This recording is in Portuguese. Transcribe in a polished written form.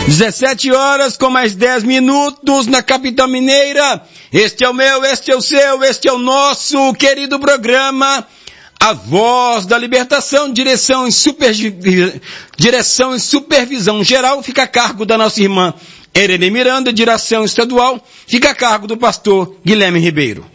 17 horas com mais 10 minutos na capital mineira. Este é o meu, este é o seu, este é o nosso querido programa A Voz da Libertação, direção e supervisão geral fica a cargo da nossa irmã Erene Miranda, direção estadual fica a cargo do pastor Guilherme Ribeiro.